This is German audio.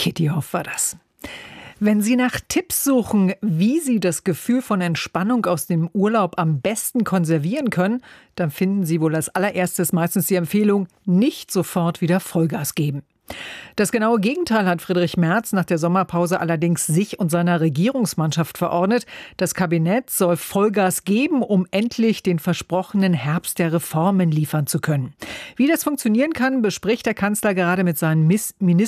Kitty Hoff war das. Wenn Sie nach Tipps suchen, wie Sie das Gefühl von Entspannung aus dem Urlaub am besten konservieren können, dann finden Sie wohl als allererstes meistens die Empfehlung, nicht sofort wieder Vollgas geben. Das genaue Gegenteil hat Friedrich Merz nach der Sommerpause allerdings sich und seiner Regierungsmannschaft verordnet. Das Kabinett soll Vollgas geben, um endlich den versprochenen Herbst der Reformen liefern zu können. Wie das funktionieren kann, bespricht der Kanzler gerade mit seinen Ministern